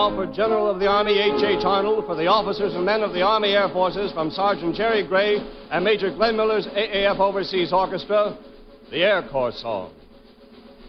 Now for General of the Army H.H. Arnold, for the officers and men of the Army Air Forces, from Sergeant Jerry Gray and Major Glenn Miller's AAF Overseas Orchestra, the Air Corps Song.